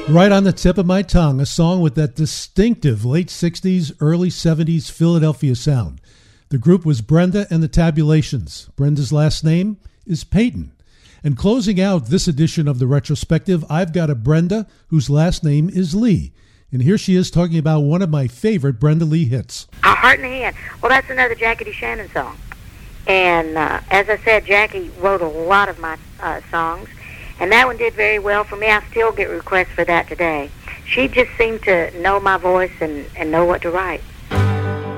Right on the tip of my tongue, a song with that distinctive late 60s, early 70s Philadelphia sound. The group was Brenda and the Tabulations. Brenda's last name is Payton. And closing out this edition of the retrospective, I've got a Brenda whose last name is Lee. And here she is talking about one of my favorite Brenda Lee hits. A Heart in the Hand. Well, that's another Jackie DeShannon song. And as I said, Jackie wrote a lot of my songs. And that one did very well for me. I still get requests for that today. She just seemed to know my voice and know what to write.